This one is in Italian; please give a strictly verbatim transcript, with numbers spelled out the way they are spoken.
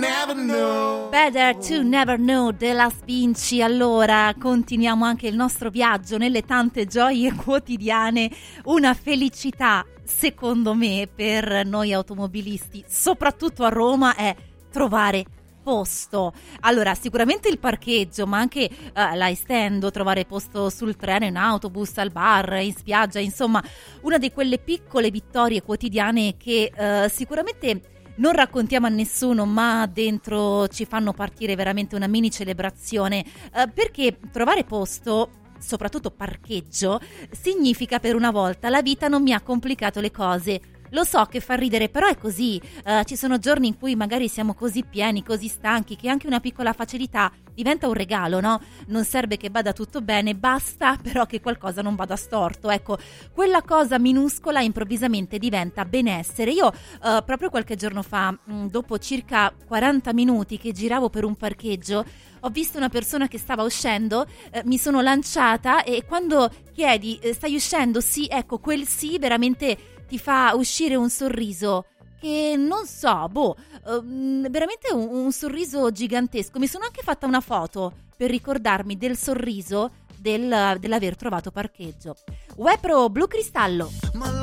never know. Better to never know della Vinci. Allora continuiamo anche il nostro viaggio nelle tante gioie quotidiane, una felicità secondo me per noi automobilisti, soprattutto a Roma, è trovare posto. Allora sicuramente il parcheggio, ma anche eh, la estendo, trovare posto sul treno, in autobus, al bar, in spiaggia, insomma una di quelle piccole vittorie quotidiane che eh, sicuramente non raccontiamo a nessuno, ma dentro ci fanno partire veramente una mini celebrazione, eh, perché trovare posto, soprattutto parcheggio, significa per una volta la vita non mi ha complicato le cose. Lo so che fa ridere, però è così. Uh, ci sono giorni in cui magari siamo così pieni, così stanchi, che anche una piccola facilità diventa un regalo, no? Non serve che vada tutto bene, basta però che qualcosa non vada storto. Ecco, quella cosa minuscola improvvisamente diventa benessere. Io uh, proprio qualche giorno fa, mh, dopo circa quaranta minuti che giravo per un parcheggio, ho visto una persona che stava uscendo, eh, mi sono lanciata e quando chiedi eh, stai uscendo? Sì, ecco, quel sì veramente ti fa uscire un sorriso che non so, boh, um, veramente un, un sorriso gigantesco. Mi sono anche fatta una foto per ricordarmi del sorriso del, dell'aver trovato parcheggio. Wepro Blu Cristallo.